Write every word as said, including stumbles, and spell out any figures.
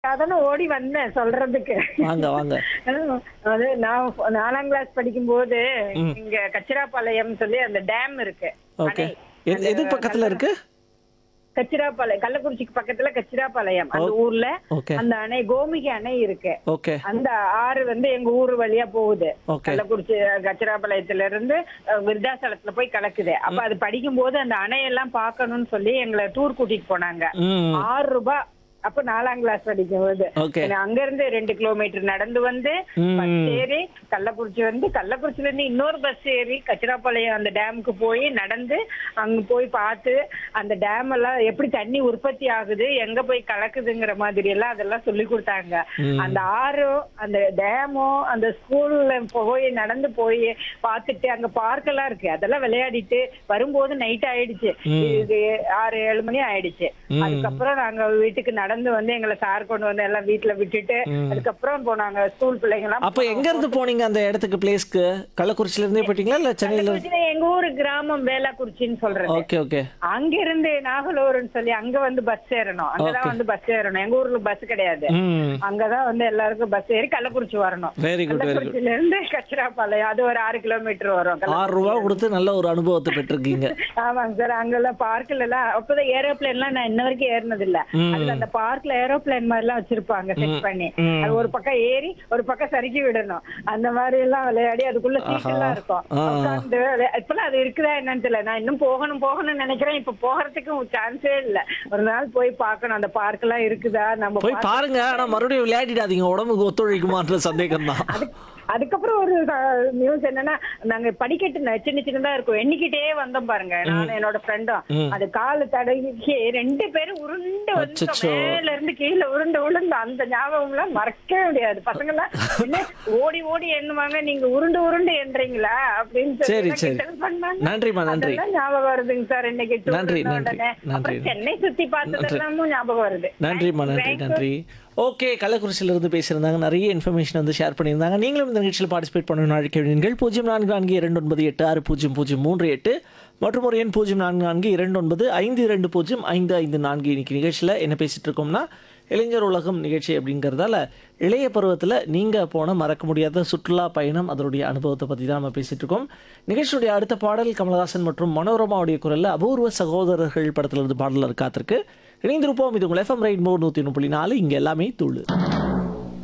அதானே ஓடி வந்தேன் சொல்றதுக்கு. வாங்க, வாங்க. அது நான் நாலாம் கிளாஸ் படிக்கும்போது ம். இங்க கச்சிராபாளையம் சொல்லி அந்த டேம் இருக்கு. ஓகே. அணை. எது அந்த எது பக்கத்துல இருக்கு? கச்சிராபாளையம் கள்ளக்குறிச்சிக்கு பக்கத்துல கச்சிராபாளையம் அந்த ஓ- ஊர்ல ஓகே. அந்த அணை கோமுகி அணை இருக்கு. ஓகே. அந்த ஆறு வந்து எங்க ஊர் வழியா போகுது. ஓகே. கள்ளக்குறிச்சி கச்சிராபாளையத்துல இருந்து அஹ், விருத்தாசலத்துல போய் கலக்குது. அப்ப அது படிக்கும்போது அந்த அணையெல்லாம் பார்க்கணும்னு சொல்லி எங்களை டூர் கூட்டிட்டு போனாங்க. ம். ஆறு ரூபாய். அப்ப நாலாம் கிளாஸ் படிக்கும்போது ஓகே. நான் அங்க இருந்து ரெண்டு கிலோமீட்டர் நடந்து வந்து ம். பஸ் ஏறி கள்ளக்குறிச்சி வந்து கள்ளக்குறிச்சில இருந்து இன்னொரு பஸ் ஏறி கச்சிராபாளையம் அந்த டேமுக்கு போய் நடந்து அங்க போய் பார்த்து அந்த டேம் எல்லாம் எப்படி தண்ணி உற்பத்தி ஆகுது எங்க போய் கலக்குதுங்கிற மாதிரி எல்லாம் அதெல்லாம் சொல்லி கொடுத்தாங்க. ம். அந்த ஆறும் அந்த டேமும் அந்த ஸ்கூல்ல போய் நடந்து போய் பார்த்துட்டு அங்க பார்க் எல்லாம் இருக்கு அதெல்லாம் விளையாடிட்டு வரும்போது நைட் ஆயிடுச்சு. ம். இது ஆறு ஏழு மணி ஆயிடுச்சு. ம். அதுக்கப்புறம் நாங்க வீட்டுக்கு நடந்து வந்து எங்களை சார் கொண்டு வந்து எல்லாம் வீட்டுல விட்டுட்டு ம். அதுக்கப்புறம் போனாங்க ஸ்கூல் பிள்ளைங்க எல்லாம். அப்ப எங்க இருந்து போனீங்க அந்த இடத்துக்கு பிளேஸ்க்கு? கள்ளக்குறிச்சில இருந்தே போயிட்டீங்களா இல்ல சென்னையில இருந்து? கள்ளக்குறிச்சியில எங்க ஊரு கிராமம் வேளாக்குறிச்சின்னு சொல்றது. Okay, okay. அங்க இருந்து நாகலூர்னு சொல்லி அங்க வந்து பஸ் ஏறணும். அங்கதான் Okay. வந்து பஸ் ஏறணும். எங்க ஊர்ல பஸ் கிடையாது. ம். அங்கதான் வந்து எல்லாருக்கும் பஸ் ஏறி கள்ளக்குறிச்சி வரணும். Very good, very good. கள்ளக்குறிச்சியில இருந்து கச்சிராபாளையம் அது ஒரு ஆறு கிலோமீட்டர் வரும். ஆறு ரூபா கொடுத்து நல்ல ஒரு அனுபவத்தை பெற்றிருக்கீங்க. ஆமாங்க சார். அங்கெல்லாம் பார்க்ல எல்லாம் அப்பதான் ஏரோப்ளேன் எல்லாம் நான் இன்ன வரைக்கும் ஏறினது இல்ல. ம். அதுல அந்த பார்க்ல ஏரோப்ளேன் மாதிரி எல்லாம் வச்சிருப்பாங்க செட் பண்ணி. ம். அது ஒரு பக்கம் ஏறி ஒரு பக்கம் சறுக்கி விடணும். அந்த மாதிரி எல்லாம் விளையாடி அதுக்குள்ள சீட் ஆஹா. எல்லாம் இருக்கும். ஆ. உட்கார்ந்து விளையா- இப்பெல்லாம் அது இருக்குதா என்னன்னு தெரியல. நான் இன்னும் போகணும் போகணும்னு நினைக்கிறேன். இப்ப போகிறதுக்கு சான்ஸே இல்ல. ஒரு நாள் போய் பார்க்கணும் அந்த பார்க் எல்லாம் இருக்குதா நம்ம போய் பாருங்க. ஆனா மறுபடியும் விளையாடிடாதீங்க. உடம்புக்கு ஒத்துழைக்குமான்ற சந்தேகம் தான். அதுக்கு- அதுக்கப்புறம் ஒரு நியூஸ் என்னன்னா நாங்க படிக்கட்டு ந- சின்ன சின்னதா இருக்கும் எண்ணிக்கிட்டே வந்தோம் பாருங்க. நானும் என்னோட ஃப்ரெண்டும் ம். அது காலு தடவிக்கு ரெண்டு பேரும் உருண்டு வந்து அச்சச்சோ. மேல இருந்து கீழே உருண்டு விழுந்து அந்த ஞாபகம் எல்லாம் மறக்கவே முடியாது. பசங்க எல்லாம் என்ன ஓடி ஓடி எண்ணுவாங்க நீங்க உருண்டு உருண்டு எண்றீங்களா அப்படின்னு சொல்லி சரி, எல்லாம் சரி. கிண்டல் பண்ணாங்க. நன்றிம்மா, நன்றி. அதெல்லாம் ஞாபகம் வருதுங்க சார் இன்னைக்கு tour நன்றி, இருந்த நன்றி, உடனே. நன்றி. அப்புறம் சென்னை சுத்தி பார்த்ததெல்லாமும் ஞாபகம் வருது. நன்றிம்மா, நன்றி, Thank you. நன்றி. ஓகே. கள்ளக்குறிச்சியில இருந்து பேசியிருந்தாங்க. நிறைய இன்ஃபர்மேஷன் வந்து ஷேர் பண்ணியிருந்தாங்க. நீங்களும் இந்த நிகழ்ச்சியில் பார்ட்டிசிபேட் பண்ணணும் அழைக்கிறீர்கள் பூஜ்ஜியம் நான்கு நான்கு இரண்டு ஒன்பது எட்டு ஆறு பூஜ்ஜியம் பூஜ்ஜியம் மூன்று எட்டு மற்றும் ஒரு எண் பூஜ்ஜியம் நான்கு நான்கு இரண்டு ஒன்பது ஐந்து இரண்டு பூஜ்ஜியம் ஐந்து ஐந்து நான்கு. இன்னைக்கு நிகழ்ச்சியில் என்ன பேசிட்டு இருக்கோம்னா இளைஞர் உலகம் நிகழ்ச்சி அப்படிங்கிறதால இளைய பருவத்தில் நீங்கள் போன மறக்க முடியாத சுற்றுலா பயணம் அதனுடைய அனுபவத்தை பற்றி தான் நம்ம பேசிகிட்டு இருக்கோம். நிகழ்ச்சியுடைய அடுத்த பாடல் கமலஹாசன் மற்றும் மனோரமாவுடைய குரலில் அபூர்வ சகோதரர்கள் படத்தில் இருந்து பாடல் காத்திருக்கு. இணைந்திருப்போம். இது உங்கள் எஃப்எம் ரெயின்போ நூற்றி ஒன்று புள்ளி நாலு. இங்கே எல்லாமே தூளு.